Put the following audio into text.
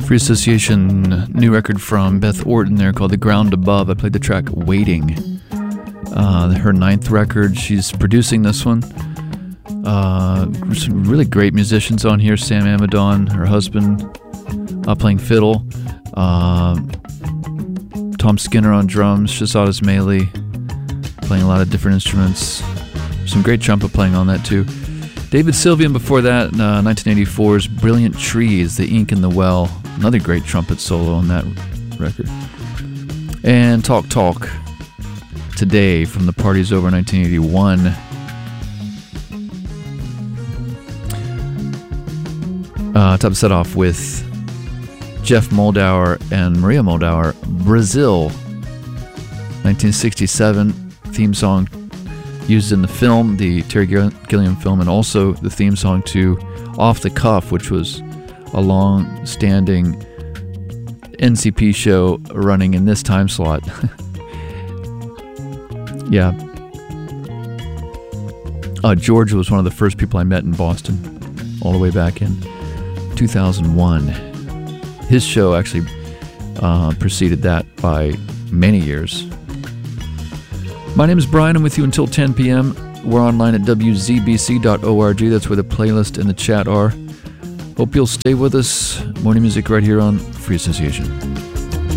Free Association, new record from Beth Orton there called The Ground Above. I played the track Waiting. Her 9th record. She's producing this one. Some really great musicians on here. Sam Amadon, her husband, playing fiddle. Tom Skinner on drums. Shazad Ismaili playing a lot of different instruments. Some great trumpet playing on that too. David Sylvian before that, 1984's Brilliant Trees, The Ink in the Well. Another great trumpet solo on that record. And Talk Talk Today from The Party's Over 1981. Top set off with Jeff Moldauer and Maria Moldauer, Brazil, 1967, theme song used in the film, the Terry Gilliam film, and also the theme song to Off the Cuff, which was a long-standing NCP show running in this time slot. Yeah. George was one of the first people I met in Boston, all the way back in 2001. His show actually preceded that by many years. My name is Brian. I'm with you until 10 p.m. We're online at wzbc.org. That's where the playlist and the chat are. Hope you'll stay with us. Morning music right here on Free Association.